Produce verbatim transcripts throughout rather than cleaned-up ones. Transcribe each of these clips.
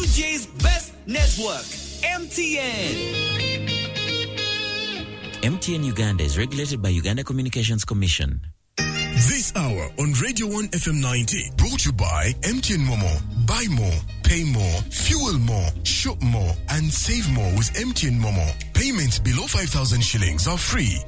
Mj's best network, M T N. M T N Uganda is regulated by Uganda Communications Commission. This hour on Radio one F M ninety, brought to you by M T N Momo. Buy more, pay more, fuel more, shop more, and save more with M T N Momo. Payments below five thousand shillings are free.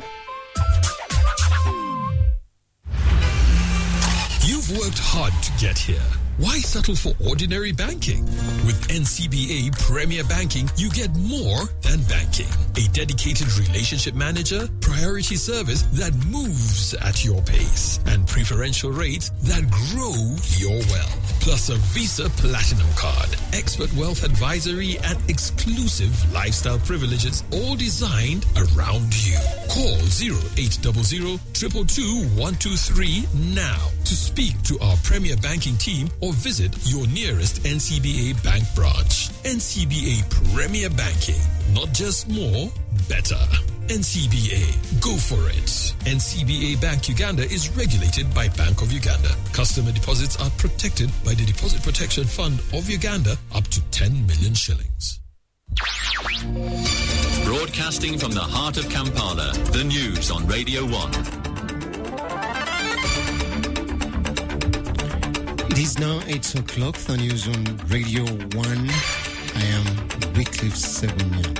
You've worked hard to get here. Why settle for ordinary banking? With N C B A Premier Banking, you get more than banking. A dedicated relationship manager, priority service that moves at your pace, and preferential rates that grow your wealth. Plus a Visa Platinum card, expert wealth advisory, and exclusive lifestyle privileges, all designed around you. Call zero eight zero zero, two two two, one two three now to speak to our Premier Banking team or visit your nearest N C B A bank branch. N C B A Premier Banking. Not just more, better. N C B A. Go for it. N C B A Bank Uganda is regulated by Bank of Uganda. Customer deposits are protected by the Deposit Protection Fund of Uganda up to ten million shillings. Broadcasting from the heart of Kampala, the news on Radio one. It is now eight o'clock, the news on Radio one. I am Wycliffe Segunya.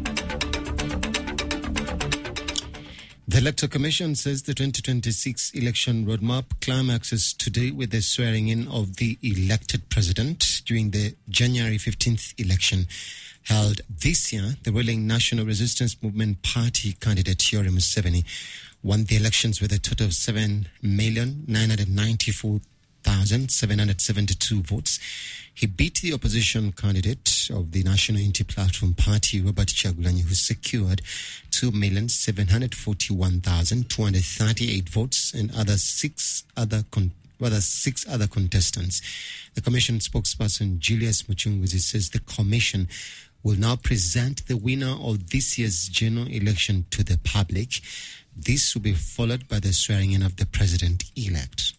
The Electoral Commission says the twenty twenty-six election roadmap climaxes today with the swearing-in of the elected president during the January fifteenth election held this year. The ruling National Resistance Movement Party candidate Yoweri Museveni won the elections with a total of seven million nine hundred ninety-four thousand seven hundred seventy-two votes. He beat the opposition candidate of the National Unity Platform Party, Robert Kyagulanyi, who secured two million seven hundred forty-one thousand two hundred thirty-eight votes, and other six other con- rather six other contestants. The Commission spokesperson Julius Muchunguzi says the Commission will now present the winner of this year's general election to the public. This will be followed by the swearing-in of the president-elect.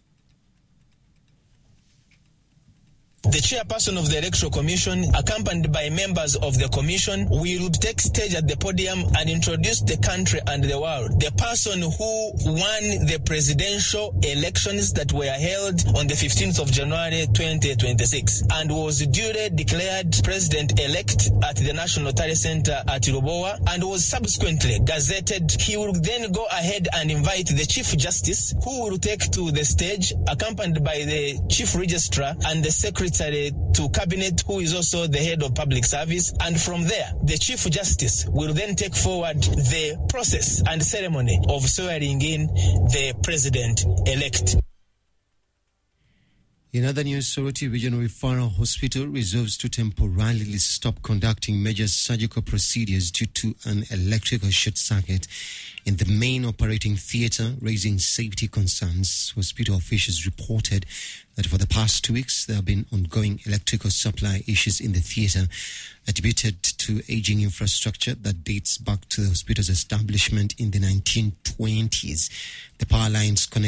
The chairperson of the Electoral Commission, accompanied by members of the Commission, will take stage at the podium and introduce the country and the world. The person who won the presidential elections that were held on the fifteenth of January twenty twenty-six and was duly declared president-elect at the National Tally Center at Rubowa and was subsequently gazetted. He will then go ahead and invite the Chief Justice, who will take to the stage, accompanied by the Chief Registrar and the Secretary to Cabinet, who is also the head of public service. And from there, the Chief Justice will then take forward the process and ceremony of swearing in the president-elect. In other news, Soroti Regional Referral Hospital resolves to temporarily stop conducting major surgical procedures due to an electrical short circuit in the main operating theatre, raising safety concerns. Hospital officials reported that for the past two weeks, there have been ongoing electrical supply issues in the theatre, attributed to aging infrastructure that dates back to the hospital's establishment in the nineteen twenties. The power lines connect